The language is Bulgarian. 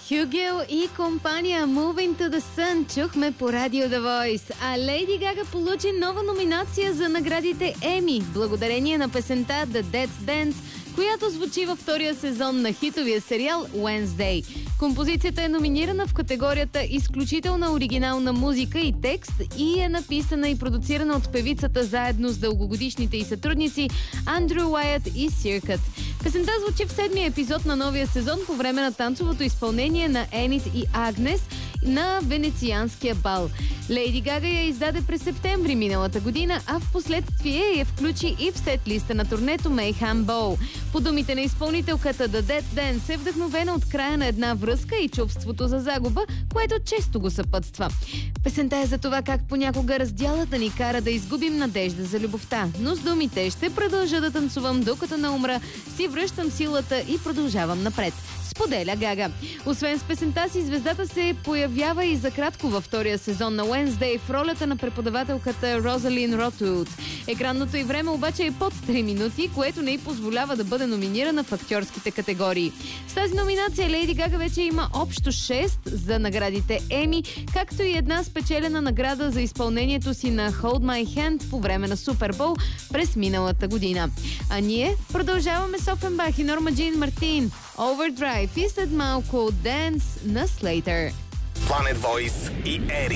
Хюгел и компания Moving to the Sun чухме по радио The Voice, а Лейди Гага получи нова номинация за наградите Еми, благодарение на песента The Dead Dance, която звучи във втория сезон на хитовия сериал Wednesday. Композицията е номинирана в категорията изключителна оригинална музика и текст и е написана и продуцирана от певицата заедно с дългогодишните й сътрудници Андрю Уайът и Сиркът. Песента звучи в седмия епизод на новия сезон по време на танцовото изпълнение на Енит и Агнес на венецианския бал. Лейди Гага я издаде през септември миналата година, а в последствие я включи и в сет-листа на турнето Mayhem Ball. По думите на изпълнителката, The Dead Dance е вдъхновена от края на една връзка и чувството за загуба, което често го съпътства. Песента е за това как понякога раздялата ни кара да изгубим надежда за любовта, но с думите "ще продължа да танцувам докато не умра, си връщам силата и продължавам напред", споделя Гага. Освен с песента си, звездата се появява и за кратко във втория сезон на Wednesday в ролята на преподавателката Розалин Ротуд. Екранното й време обаче е под 3 минути, което не й позволява да бъде номинирана в актьорските категории. С тази номинация Лейди Гага вече има общо 6 за наградите Еми, както и една спечелена награда за изпълнението си на Hold My Hand по време на Супер Бол през миналата година. А ние продължаваме с Офенбах и Норма Джин Мартин, Overdrive и след малко Dance на Slater. Planet Voice и Ери.